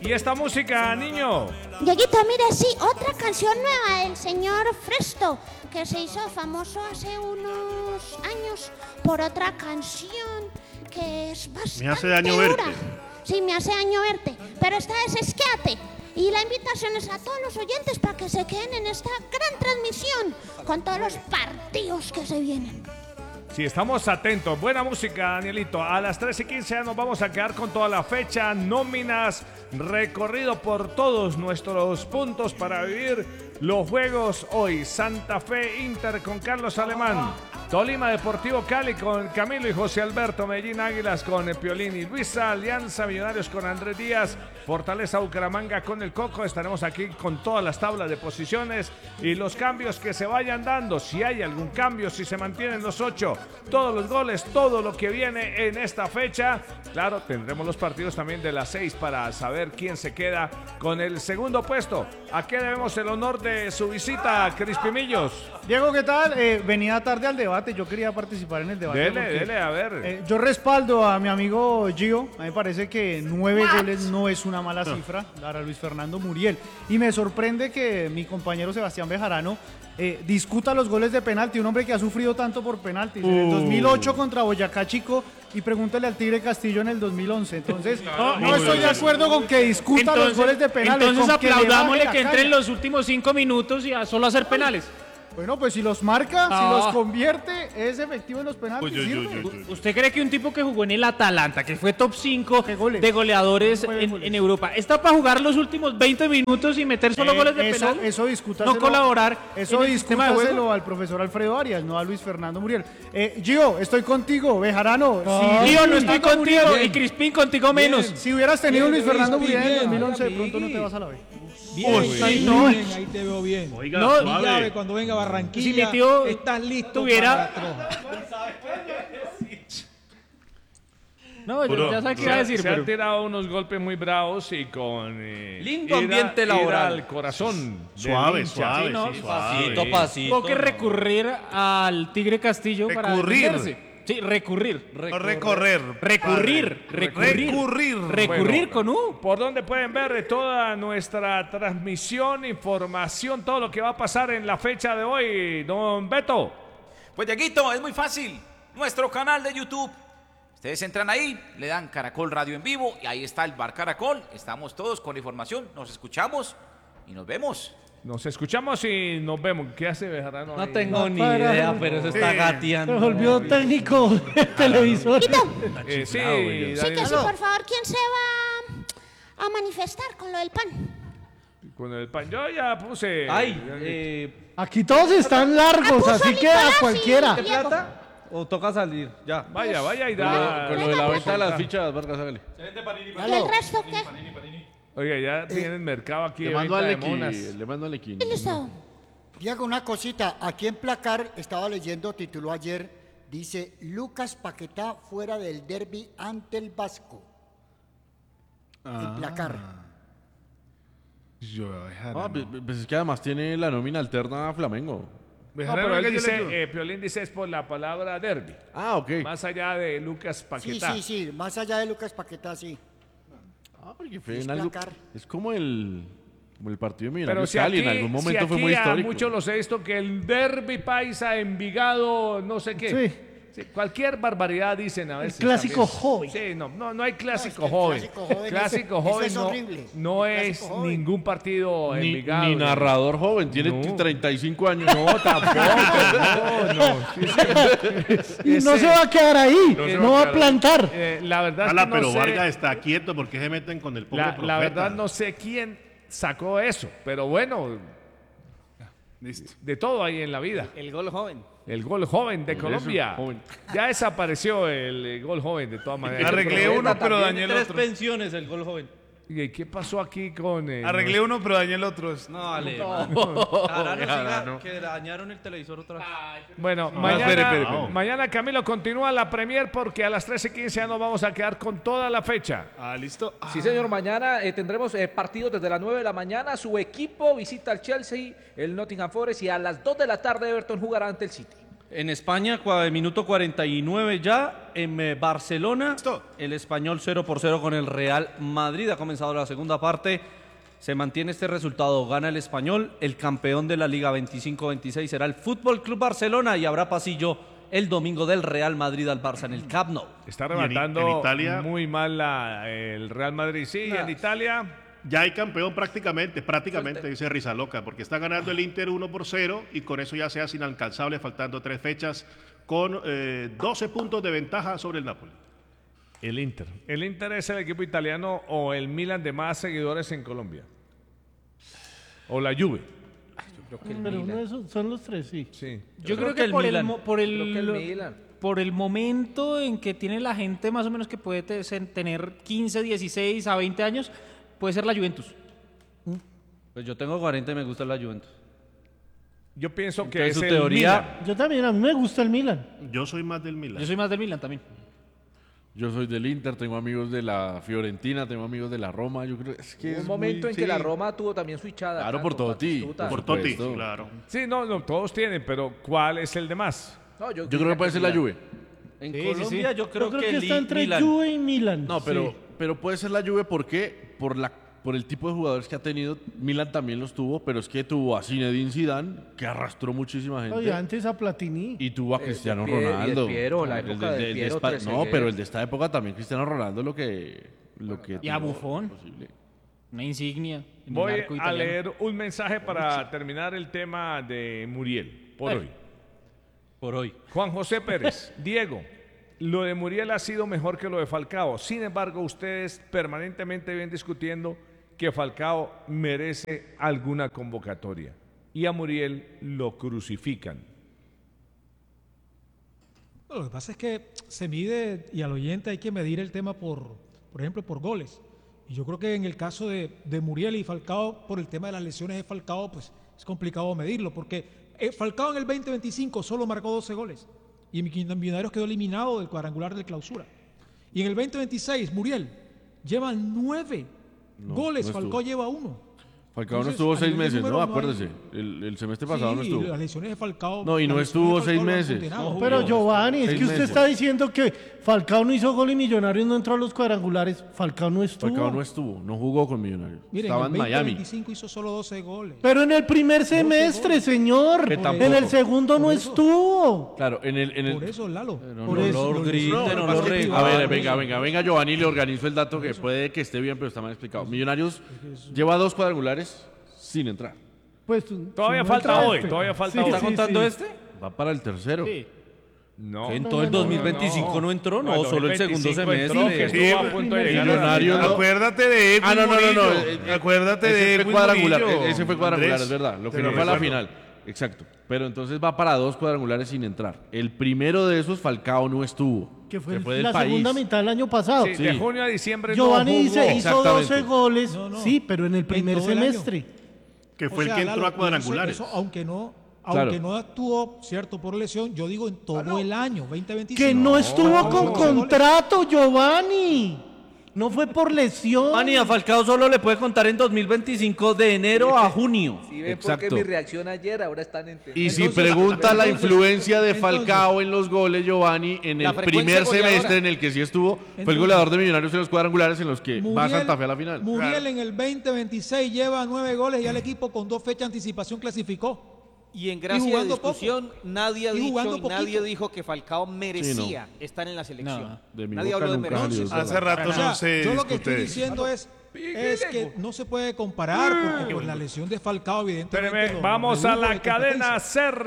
¿Y esta música, niño? Dieguito, mire, sí, otra canción nueva del señor Fresto, que se hizo famoso hace unos años por otra canción que es bastante Me hace daño dura. verte. Sí, me hace daño verte, pero esta vez es Quédate. Y la invitación es a todos los oyentes para que se queden en esta gran transmisión con todos los partidos que se vienen. Sí, estamos atentos. Buena música, Danielito. A las 3:15 ya nos vamos a quedar con toda la fecha, nóminas, recorrido por todos nuestros puntos para vivir los juegos hoy. Santa Fe Inter con Carlos Alemán. Tolima Deportivo Cali con Camilo y José Alberto. Medellín Águilas con Piolín y Luisa. Alianza Millonarios con Andrés Díaz. Fortaleza Bucaramanga con el Coco. Estaremos aquí con todas las tablas de posiciones y los cambios que se vayan dando. Si hay algún cambio, si se mantienen los 8, todos los goles, todo lo que viene en esta fecha. Claro, tendremos los partidos también de las 6 para saber quién se queda con el segundo puesto. ¿A qué debemos el honor de su visita, Crispimillos? Diego, ¿qué tal? Venía tarde al debate, yo quería participar en el debate. Dele, a ver. Yo respaldo a mi amigo Gio, a mí me parece que 9 goles no es una mala cifra para Luis Fernando Muriel. Y me sorprende que mi compañero Sebastián Bejarano discuta los goles de penalti, un hombre que ha sufrido tanto por penaltis. En el 2008 contra Boyacá Chico y pregúntale al Tigre Castillo en el 2011. Entonces, no estoy de acuerdo con que discuta los goles de penales. Entonces aplaudámosle que entre en los... los últimos 5 minutos y a solo hacer penales. Bueno, pues si los marca, si los convierte, es efectivo en los penaltis. ¿Usted cree que un tipo que jugó en el Atalanta, que fue top 5 goles? de goleadores Goles. en Europa, está para jugar los últimos 20 minutos y meter solo goles de penal? Eso discútaselo. No colaborar Eso en el sistema de juego. discútaselo al profesor Alfredo Arias, no a Luis Fernando Muriel. Gio, estoy contigo, Bejarano. Tío, no estoy contigo y Crispín contigo menos. Si hubieras tenido Luis Fernando Crispín, Muriel en bien. 2011, de pronto no te vas a la B. Bien, ahí te veo bien. Oiga, No, suave. Y ya ve, cuando venga Barranquilla, Si mi tío estás listo tuviera- para la troja. No, ya sabes qué iba a decir, Se han pero tirado unos golpes muy bravos y con Lindo ambiente laboral. ira al corazón. Suave, del hincha. suave, Sí, ¿no? sí, suave. Pasito, pasito. tuvo que recurrir al Tigre Castillo para Recurrir. defenderse. Sí, recurrir. No recorrer. Recurrir con U. Por donde pueden ver toda nuestra transmisión, información, todo lo que va a pasar en la fecha de hoy, don Beto. Pues Dieguito, es muy fácil. Nuestro canal de YouTube. Ustedes entran ahí, le dan Caracol Radio en vivo y ahí está el Bar Caracol. Estamos todos con información, nos escuchamos y nos vemos. Nos escuchamos y nos vemos. ¿Qué hace Bejarano? No ahí? tengo ni idea, pero se está gateando. Se volvió técnico el televisor. Sí, Sí, que Daniel, sí, por favor, ¿quién se va a manifestar con lo del pan? con el pan. Yo ya puse. Aquí todos están largos, puso así que Nicolás a y cualquiera. Diego. ¿O toca salir? Ya. Vaya y da. Con lo de la venta de las fichas, Vargas, hágale. ¿Y el resto qué? Oiga, ya tienen mercado aquí. Le de mando venta al de monas. le mando al Equín. ¿Y listo? Diego, una cosita. Aquí en Placar, estaba leyendo, tituló ayer, dice, Lucas Paquetá fuera del derbi ante el Vasco. En Placar. Pues es que además tiene la nómina alterna a Flamengo. No, pero él dice, Piolín dice es por la palabra derbi. Ah, ok. Más allá de Lucas Sí, Paquetá. sí, más allá de Lucas Paquetá, sí. Porque fue Es en algo- Placar. es como el partido de Pero Millonarios si Cali, aquí, en algún momento si fue aquí muy a histórico. muchos los he visto que el derbi paisa, Envigado, no sé qué. Sí. Sí, cualquier barbaridad dicen a veces. clásico también. joven. Sí, no hay clásico No, es que el joven. clásico joven Clásico ese joven es no, horrible. no El es clásico joven. ningún partido Ni Envigado. narrador joven, tiene No. 35 años. No, tampoco. No. Y no se va a quedar ahí, se no va a va a quedar. plantar. La verdad es Ala, que no pero sé, Vargas está quieto porque se meten con el pobre la profeta. verdad no sé quién sacó eso, pero bueno, de todo hay en la vida. El gol joven. El gol joven de Colombia. joven. Ya desapareció el gol joven de todas maneras. Arreglé uno, pero dañé el Tres otro. pensiones el gol joven. ¿Y qué pasó aquí con Arreglé uno, pero dañé el otro. No, vale. Que dañaron el televisor otra vez. Bueno, mañana Camilo continúa la Premier porque a las 13:15 ya nos vamos a quedar con toda la fecha. ¿Listo? Sí, señor, mañana tendremos partidos desde las 9 de la mañana. Su equipo visita al Chelsea, el Nottingham Forest y a las 2 de la tarde Everton jugará ante el City. En España, minuto 49 ya, en Barcelona, el Español 0-0 con el Real Madrid. Ha comenzado la segunda parte, se mantiene este resultado, gana el Español, el campeón de la Liga 25-26 será el Fútbol Club Barcelona y habrá pasillo el domingo del Real Madrid al Barça en el Camp Nou. Está rematando en Italia, muy mal el Real Madrid. Sí, en Italia... Ya hay campeón prácticamente, dice Rizaloca, porque está ganando el Inter 1-0 y con eso ya se hace inalcanzable, faltando 3 fechas, con 12 puntos de ventaja sobre el Napoli. El Inter. ¿El Inter es el equipo italiano o el Milan de más seguidores en Colombia? ¿O la Juve? Yo creo que el Milan. Son los tres, sí. Yo creo que por el momento en que tiene la gente más o menos que puede tener 15, 16 a 20 años, puede ser la Juventus. Pues yo tengo 40 y me gusta la Juventus. Yo pienso Entonces, que es su el teoría... Milan. Yo también, a mí me gusta el Milan. Yo soy más del Milan. Yo soy más del Milan también. Yo soy del Inter, tengo amigos de la Fiorentina, tengo amigos de la Roma. Yo creo es que Hubo un momento en que la Roma tuvo también su hinchada. Claro, por Totti. Por Totti, claro. Sí, no, todos tienen, pero ¿cuál es el de más? No, yo creo que puede ser la Juve. En Colombia yo creo que está entre Milan. Juve y Milan. No, pero puede ser la Juve porque por el tipo de jugadores que ha tenido, Milan también los tuvo, pero es que tuvo a Zinedine Zidane, que arrastró muchísima gente. Oye, antes a Platini. Y tuvo a Cristiano Del Ronaldo. Del Piero, la época del Piero, no, pero el de esta época también Cristiano Ronaldo lo que Y a Buffon. Una insignia. en el Voy arco a italiano. leer un mensaje para terminar el tema de Muriel, por hoy. Juan José Pérez, Diego, lo de Muriel ha sido mejor que lo de Falcao. Sin embargo, ustedes permanentemente vienen discutiendo que Falcao merece alguna convocatoria y a Muriel lo crucifican. Lo que pasa es que se mide, y al oyente hay que medir el tema por ejemplo, por goles. Y yo creo que en el caso de Muriel y Falcao, por el tema de las lesiones de Falcao, pues es complicado medirlo, porque Falcao en el 2025 solo marcó 12 goles y Millonarios quedó eliminado del cuadrangular de clausura. Y en el 2026, Muriel lleva 9 goles, Falcao lleva 1. Falcao no estuvo 6 meses, ¿no? Acuérdese. El semestre pasado no estuvo. Las lesiones de Falcao. No, y no estuvo 6 meses. No, pero Giovanni, es que usted está diciendo que Falcao no hizo gol y Millonarios no entró a los cuadrangulares. Falcao no estuvo. No jugó con Millonarios. Miren, estaba en Miami. En el 2025 hizo solo 12 goles. Pero en el primer semestre, señor. En el segundo no estuvo. Claro, Por eso, Lalo. A ver, venga, Giovanni, le organizo el dato que puede que esté bien, pero está mal explicado. Millonarios lleva 2 cuadrangulares sin entrar. Pues todavía falta hoy. ¿Está contando este? Va para el tercero. Sí. No. ¿En todo el 2025 no entró? No, solo el segundo semestre. Que estuvo a punto de llegar. Millonarios. Acuérdate de Edwin No. Acuérdate de Ese Edwin fue cuadrangular. Murillo, Ese fue cuadrangular, Andrés. es verdad. Lo Te que lo no fue a la recuerdo. final. Exacto. Pero entonces va para 2 cuadrangulares sin entrar. El primero de esos, Falcao no estuvo. Que fue del la país. segunda mitad del año pasado. Sí, de junio a diciembre Giovanni no jugó. hizo 12 Exactamente. goles, sí, pero en el primer todo el semestre. Que fue el que entró a cuadrangulares. Eso, aunque no Claro. actuó, cierto, por lesión, yo digo en todo el año, 2025. Que no estuvo con contrato, Giovanni. No fue por lesión. Mani, a Falcao solo le puede contar en 2025 de enero a junio. Si ven por qué mi reacción ayer, ahora están entendiendo. Y si pregunta la influencia de Falcao en los goles, Giovanni, en el primer semestre en el que sí estuvo, fue el goleador de Millonarios en los cuadrangulares en los que va Santa Fe a la final. Muriel en el 2026 lleva 9 goles y el equipo con 2 fechas de anticipación clasificó. Y en gracia de jugando discusión, nadie ha Y jugando dicho y nadie poquito. dijo que Falcao merecía estar en la selección. De mi Nadie boca habló de nunca merecer. salió. Hace rato O sea, no se yo lo que discute estoy eso. diciendo es que no se puede comparar porque pues, la lesión de Falcao evidentemente Espéreme, vamos a la cadena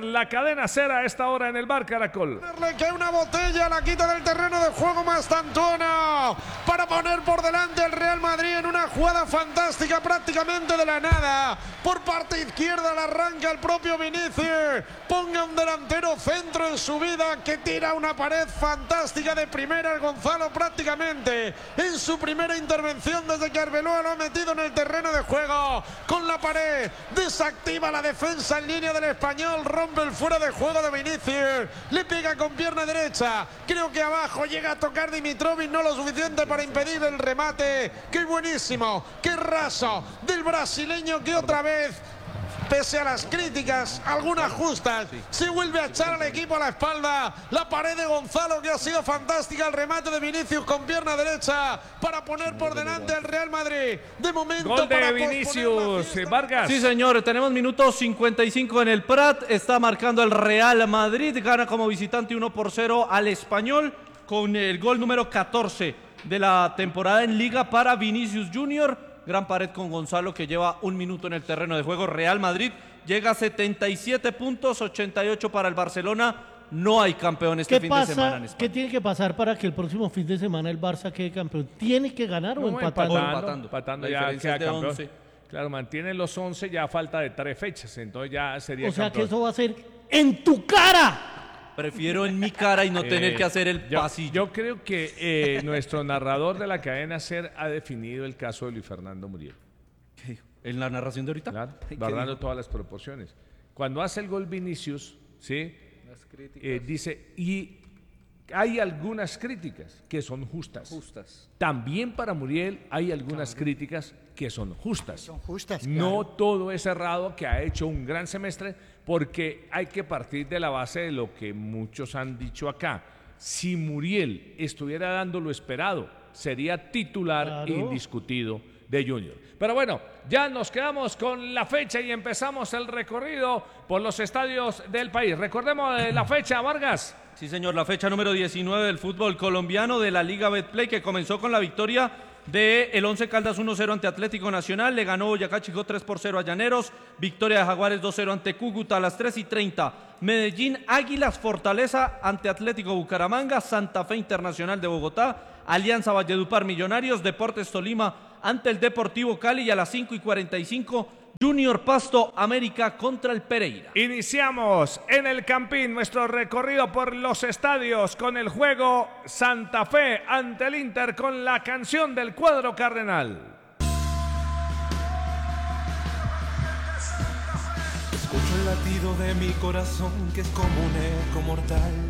SER a esta hora en el Bar Caracol. Le cae una botella, la quita del terreno de juego Mastantuono para poner por delante al Real Madrid en una jugada fantástica prácticamente de la nada. Por parte izquierda la arranca el propio Vinicius. Ponga un delantero centro en su vida que tira una pared fantástica de primera al Gonzalo prácticamente en su primera intervención desde que Arbeloa lo ha metido en el terreno de juego. Con la pared desactiva la defensa en línea del Español, rompe el fuera de juego de Vinicius, le pega con pierna derecha, creo que abajo llega a tocar Dimitrovic, no lo suficiente para impedir el remate. Qué buenísimo, qué raso del brasileño que otra vez pese a las críticas, algunas justas, se vuelve a echar al equipo a la espalda. La pared de Gonzalo, que ha sido fantástica, el remate de Vinicius con pierna derecha para poner por delante al Real Madrid. De momento, gol de Vinicius Vargas. Sí, señor, tenemos minutos 55 en el Prat. Está marcando el Real Madrid, gana como visitante 1-0 al Español con el gol número 14 de la temporada en Liga para Vinicius Junior. Gran pared con Gonzalo, que lleva un minuto en el terreno de juego. Real Madrid llega a 77 puntos, 88 para el Barcelona. No hay campeón este fin de semana en España. ¿Qué tiene que pasar para que el próximo fin de semana el Barça quede campeón? ¿Tiene que ganar o empatando? Empatando ya queda campeón. 11. Claro, mantiene los 11 ya a falta de 3 fechas, entonces ya sería campeón. O sea que eso va a ser en tu cara. Prefiero en mi cara y no tener que hacer el pasillo. Yo creo que nuestro narrador de la cadena SER ha definido el caso de Luis Fernando Muriel. ¿Qué dijo? ¿En la narración de ahorita? Claro, guardando todas las proporciones. Cuando hace el gol Vinicius, ¿sí? Dice, y hay algunas críticas que son justas. También para Muriel hay algunas críticas que son justas. Son justas, No todo es errado, que ha hecho un gran semestre, porque hay que partir de la base de lo que muchos han dicho acá. Si Muriel estuviera dando lo esperado, sería titular indiscutido de Junior. Pero bueno, ya nos quedamos con la fecha y empezamos el recorrido por los estadios del país. Recordemos la fecha, Vargas. Sí, señor, la fecha número 19 del fútbol colombiano de la Liga Betplay, que comenzó con la victoria de el Once Caldas 1-0 ante Atlético Nacional. Le ganó Boyacá Chico 3-0 a Llaneros. Victoria de Jaguares 2-0 ante Cúcuta a las 3:30. Medellín Águilas Fortaleza ante Atlético Bucaramanga. Santa Fe Internacional de Bogotá. Alianza Valledupar Millonarios. Deportes Tolima ante el Deportivo Cali. Y a las 5:45 Junior Pasto América contra el Pereira. Iniciamos en el Campín nuestro recorrido por los estadios con el juego Santa Fe ante el Inter con la canción del cuadro cardenal. Escucho el latido de mi corazón, que es como un eco mortal.